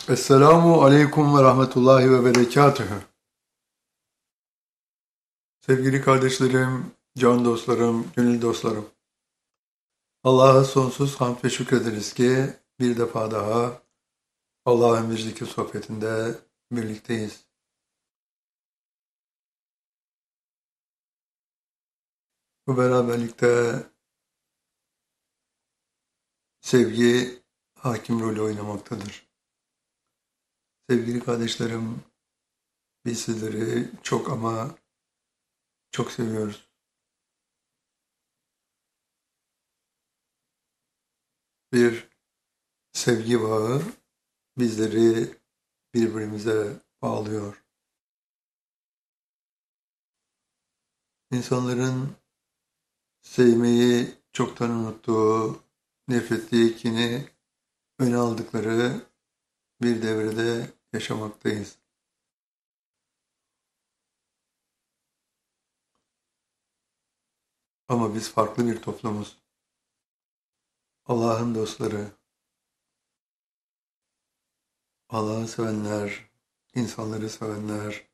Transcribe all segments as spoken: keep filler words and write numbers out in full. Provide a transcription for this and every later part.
Esselamu aleyküm ve rahmetullahi ve berekatühü. Sevgili kardeşlerim, can dostlarım, gönül dostlarım. Allah'a sonsuz hamd ve şükrederiz ki bir defa daha Allah'ın bir zikir sohbetinde birlikteyiz. Bu beraberlikte sevgi hakim rolü oynamaktadır. Sevgili kardeşlerim, biz sizleri çok ama çok seviyoruz. Bir sevgi bağı bizleri birbirimize bağlıyor. İnsanların sevmeyi çoktan unuttuğu, nefretliği, kini öne aldıkları bir devrede yaşamaktayız. Ama biz farklı bir toplumuz. Allah'ın dostları, Allah'ı sevenler, insanları sevenler.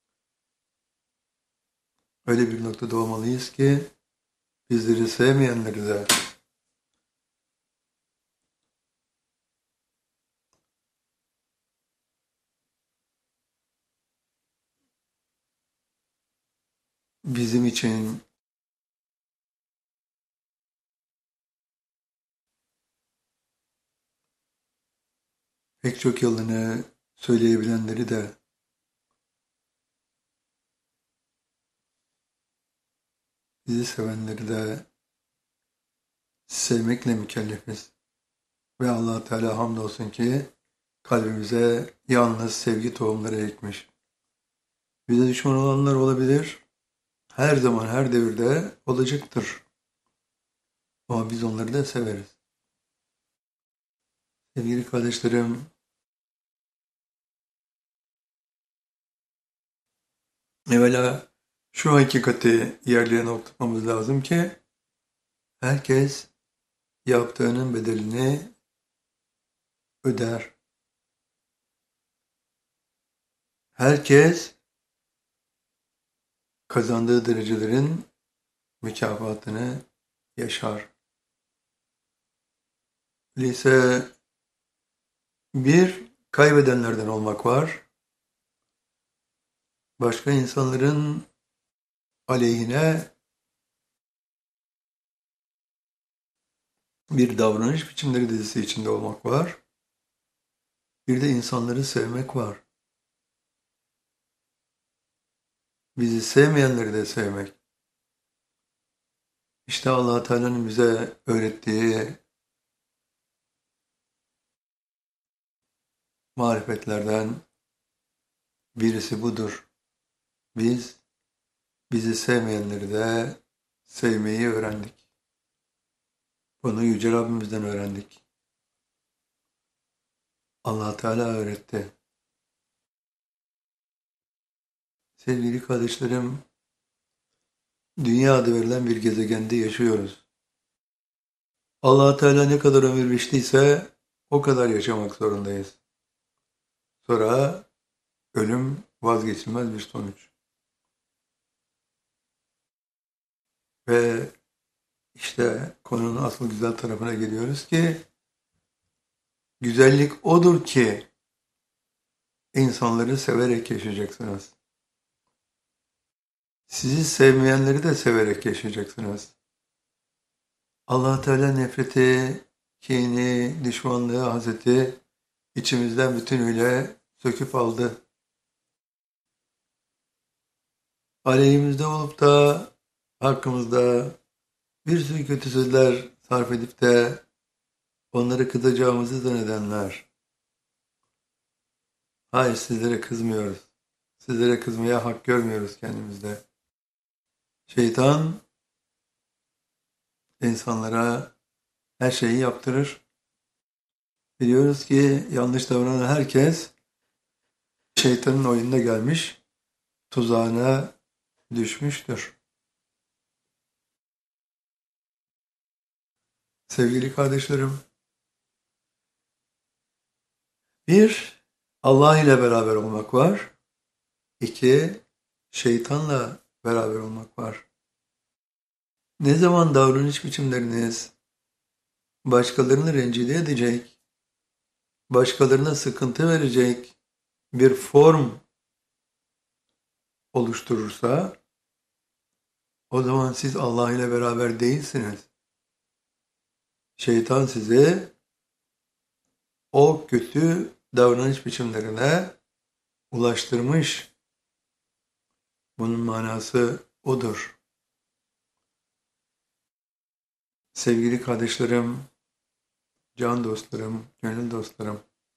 Öyle bir noktada olmalıyız ki bizleri sevmeyenleri de bizim için pek çok yılını söyleyebilenleri de bizi sevenleri de sevmekle mükellefiz. Ve Allah Teala hamdolsun ki kalbimize yalnız sevgi tohumları ekmiş. Bize düşman olanlar olabilir. Her zaman, her devirde olacaktır. Ama biz onları da severiz. Sevgili kardeşlerim, evvela şu hakikati yerlerine oturtmamız lazım ki herkes yaptığının bedelini öder. Herkes kazandığı derecelerin mükafatını yaşar. Öyleyse bir kaybedenlerden olmak var. Başka insanların aleyhine bir davranış biçimleri dizisi içinde olmak var. Bir de insanları sevmek var. Bizi sevmeyenleri de sevmek. İşte Allah Teala'nın bize öğrettiği marifetlerden birisi budur. Biz bizi sevmeyenleri de sevmeyi öğrendik. Bunu Yüce Rabbimizden öğrendik. Allah Teala öğretti. Sevgili kardeşlerim, dünya adı verilen bir gezegende yaşıyoruz. Allah Teala ne kadar ömür biçtiyse o kadar yaşamak zorundayız. Sonra ölüm vazgeçilmez bir sonuç. Ve işte konunun asıl güzel tarafına geliyoruz ki güzellik odur ki insanları severek yaşayacaksınız. Sizi sevmeyenleri de severek yaşayacaksınız. Allah Teala nefreti, kini, düşmanlığı, haseti içimizden bütünüyle söküp aldı. Aleyhimizde olup da hakkımızda bir sürü kötü sözler sarf edip de onları kızacağımızı zannedenler. Hayır, sizlere kızmıyoruz. Sizlere kızmaya hak görmüyoruz kendimizde. Şeytan insanlara her şeyi yaptırır. Biliyoruz ki yanlış davranan herkes şeytanın oyununa gelmiş, tuzağına düşmüştür. Sevgili kardeşlerim, bir Allah ile beraber olmak var. İki, şeytanla beraber olmak var. Ne zaman davranış biçimleriniz başkalarını rencide edecek, başkalarına sıkıntı verecek bir form oluşturursa, o zaman siz Allah ile beraber değilsiniz. Şeytan sizi o kötü davranış biçimlerine ulaştırmış. Bunun manası odur. Sevgili kardeşlerim, can dostlarım, gönül dostlarım,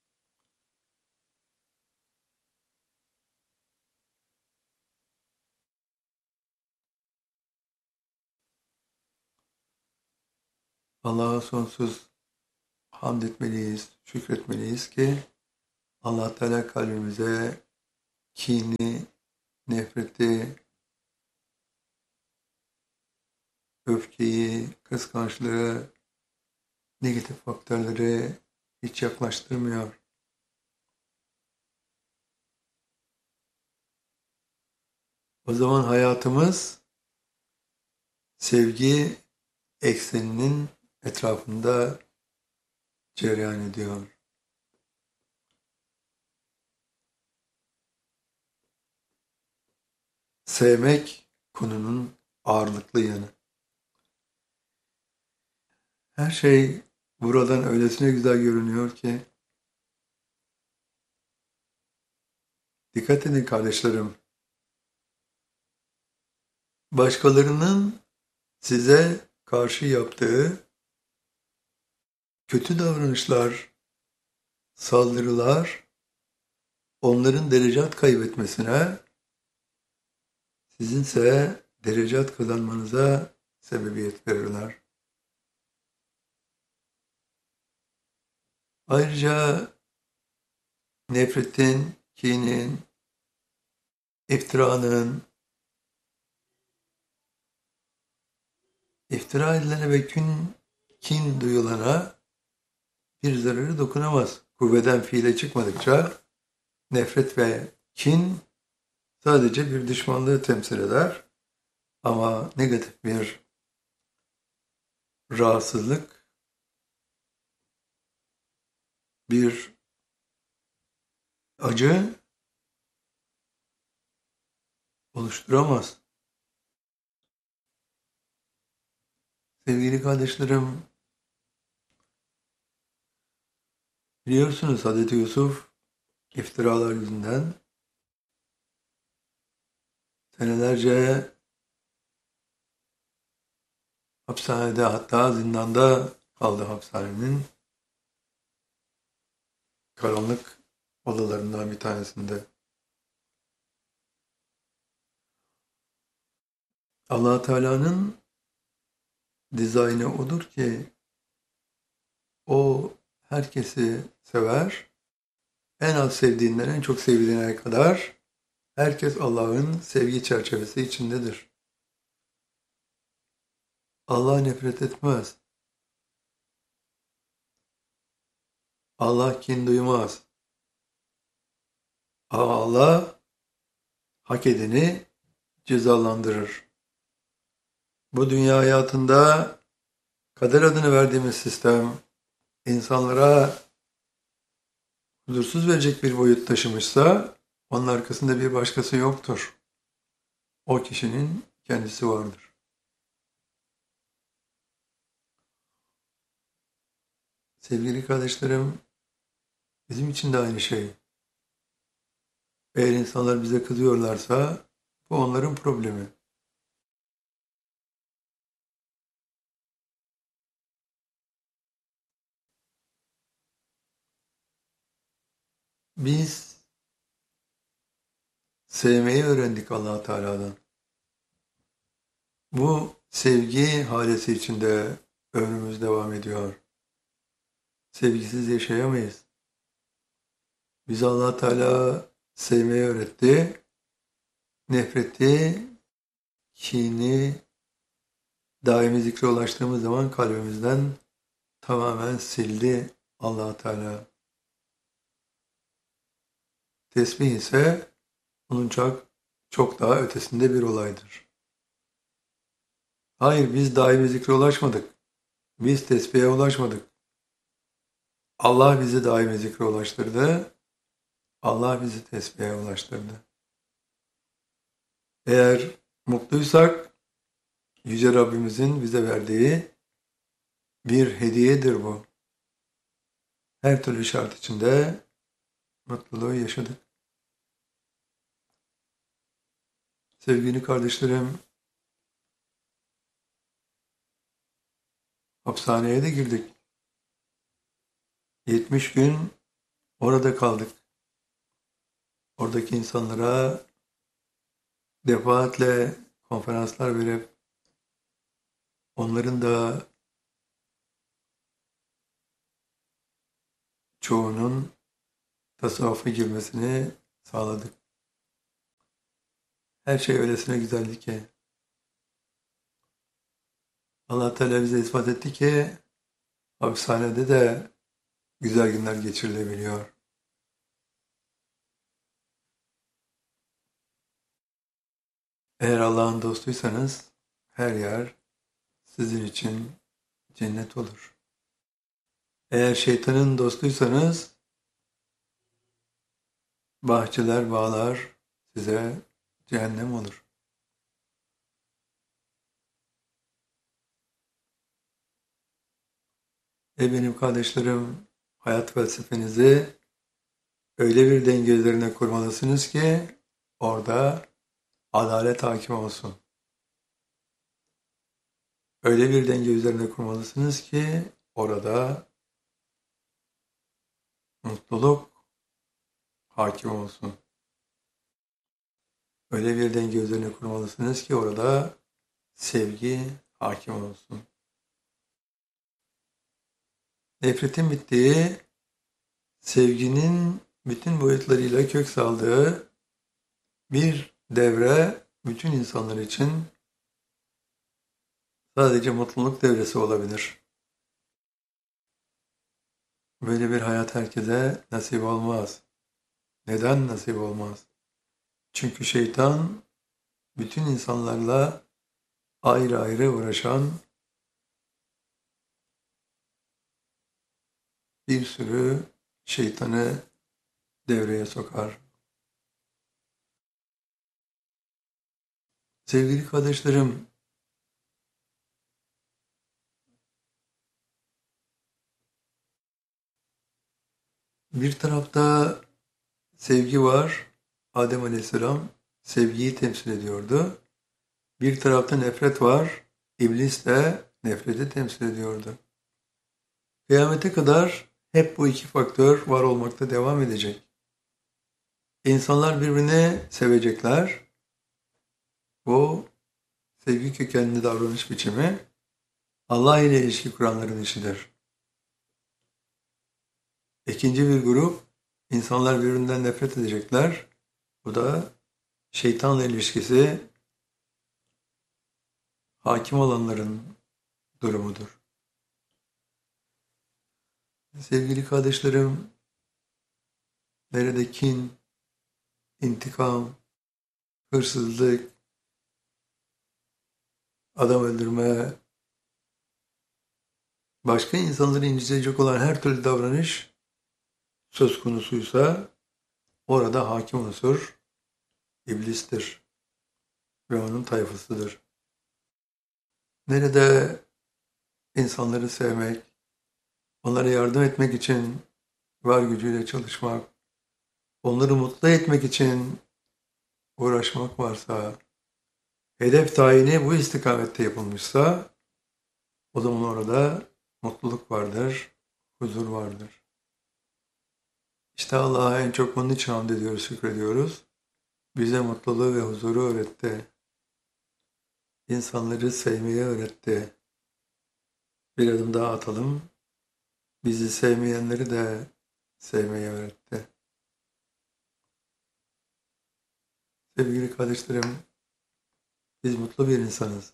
Allah'a sonsuz hamd etmeliyiz, şükretmeliyiz ki Allah Teala kalbimize kini, nefreti, öfkeyi, kıskançlığı, negatif faktörleri hiç yaklaştırmıyor. O zaman hayatımız sevgi ekseninin etrafında cereyan ediyor. Sevmek konunun ağırlıklı yanı. Her şey buradan öylesine güzel görünüyor ki, dikkat edin kardeşlerim, başkalarının size karşı yaptığı kötü davranışlar, saldırılar, onların derecat kaybetmesine, sizinse derecat kazanmanıza sebebiyet verirler. Ayrıca nefretin, kinin, iftiranın, iftira edilene ve kin, kin duyulana bir zararı dokunamaz. Kuvveden fiile çıkmadıkça nefret ve kin sadece bir düşmanlığı temsil eder. Ama negatif bir rahatsızlık, bir acı oluşturamaz. Sevgili kardeşlerim, biliyorsunuz Hazreti Yusuf iftiralar yüzünden senelerce hapishanede, hatta zindanda kaldı, hapishanenin karanlık odalarından bir tanesinde. Allah Teala'nın dizaynı odur ki o herkesi sever. En az sevdiğinden en çok sevdiğine kadar herkes Allah'ın sevgi çerçevesi içindedir. Allah nefret etmez. Allah kin duymaz. Allah hak edeni cezalandırır. Bu dünya hayatında kader adını verdiğimiz sistem insanlara huzursuz verecek bir boyut taşımışsa onun arkasında bir başkası yoktur. O kişinin kendisi vardır. Sevgili kardeşlerim, bizim için de aynı şey. Eğer insanlar bize kızıyorlarsa bu onların problemi. Biz sevmeyi öğrendik Allah Teala'dan. Bu sevgi halesi içinde ömrümüz devam ediyor. Sevgisiz yaşayamayız. Biz Allah Teala sevmeyi öğretti. Nefreti, kini, daimi zikre ulaştığımız zaman kalbimizden tamamen sildi Allah Teala. Tesbih ise bunun çok, çok daha ötesinde bir olaydır. Hayır, biz daimi zikre ulaşmadık. Biz tesbihe ulaşmadık. Allah bizi daimi zikre ulaştırdı. Allah bizi tesbihe ulaştırdı. Eğer mutluysak Yüce Rabbimizin bize verdiği bir hediyedir bu. Her türlü şart içinde mutluluğu yaşadık. Sevgili kardeşlerim, hapishaneye de girdik. yetmiş gün orada kaldık. Oradaki insanlara defaatle konferanslar verip onların da çoğunun tasavvufa girmesini sağladık. Her şey öylesine güzeldi ki Allah Teala bize ispat etti ki hapishanede de güzel günler geçirilebiliyor. Eğer Allah'ın dostuysanız her yer sizin için cennet olur. Eğer şeytanın dostuysanız bahçeler, bağlar size cehennem olur. Ey benim kardeşlerim, hayat felsefenizi öyle bir denge üzerine kurmalısınız ki orada adalet hakim olsun. Öyle bir denge üzerine kurmalısınız ki orada mutluluk hakim olsun. Öyle bir denge üzerine kurmalısınız ki orada sevgi hakim olsun. Nefretin bittiği, sevginin bütün boyutlarıyla kök saldığı bir devre bütün insanlar için sadece mutluluk devresi olabilir. Böyle bir hayat herkese nasip olmaz. Neden nasip olmaz? Çünkü şeytan bütün insanlarla ayrı ayrı uğraşan bir sürü şeytanı devreye sokar. Sevgili kardeşlerim, bir tarafta sevgi var. Adem Aleyhisselam sevgiyi temsil ediyordu. Bir tarafta nefret var. İblis de nefreti temsil ediyordu. Kıyamete kadar hep bu iki faktör var olmakta devam edecek. İnsanlar birbirini sevecekler. Bu sevgi kökenli davranış biçimi Allah ile ilişki kuranların işidir. İkinci bir grup, insanlar birbirinden nefret edecekler. Bu da şeytanla ilişkisi hakim olanların durumudur. Sevgili kardeşlerim, nerede kin, intikam, hırsızlık, adam öldürme, başka insanları incitecek olan her türlü davranış söz konusuysa orada hakim unsur iblistir ve onun tayfasıdır. Nerede insanları sevmek, onlara yardım etmek için var gücüyle çalışmak, onları mutlu etmek için uğraşmak varsa, hedef tayini bu istikamette yapılmışsa, o zaman orada mutluluk vardır, huzur vardır. İşte Allah'a en çok bunun için hamd ediyoruz, şükrediyoruz. Bize mutluluğu ve huzuru öğretti. İnsanları sevmeyi öğretti. Bir adım daha atalım. Bizi sevmeyenleri de sevmeyi öğretti. Sevgili kardeşlerim, biz mutlu bir insanız.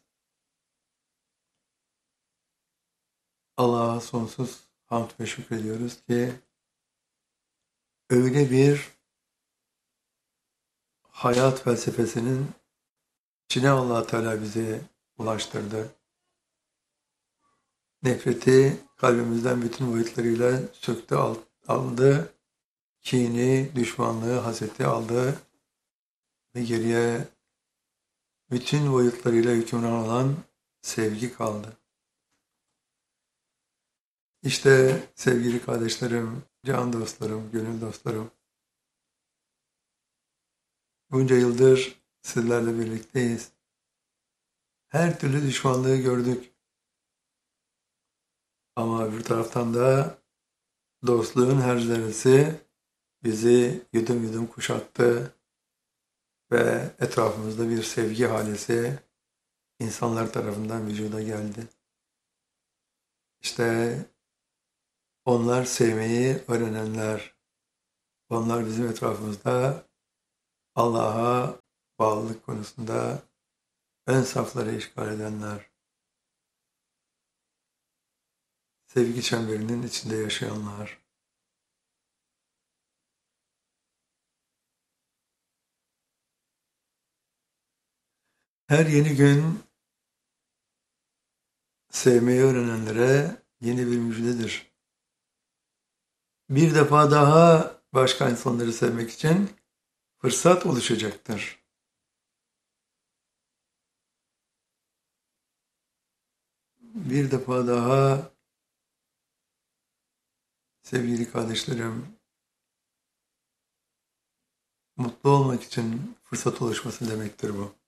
Allah'a sonsuz hamd ve şükrediyoruz ki öyle bir hayat felsefesinin içine Allah Teala bizi ulaştırdı. Nefreti kalbimizden bütün boyutlarıyla söktü, aldı. Kini, düşmanlığı, haseti aldı ve geriye bütün boyutlarıyla hükümran olan sevgi kaldı. İşte sevgili kardeşlerim, can dostlarım, gönül dostlarım, bunca yıldır sizlerle birlikteyiz. Her türlü düşmanlığı gördük. Ama öbür taraftan da dostluğun her zerresi bizi yudum yudum kuşattı ve etrafımızda bir sevgi halesi insanlar tarafından vücuda geldi. İşte onlar sevmeyi öğrenenler, onlar bizim etrafımızda Allah'a bağlılık konusunda ön safları işgal edenler, sevgi çemberinin içinde yaşayanlar. Her yeni gün sevmeyi öğrenenlere yeni bir müjdedir. Bir defa daha başka insanları sevmek için fırsat oluşacaktır. Bir defa daha sevgili kardeşlerim, mutlu olmak için fırsat oluşması demektir bu.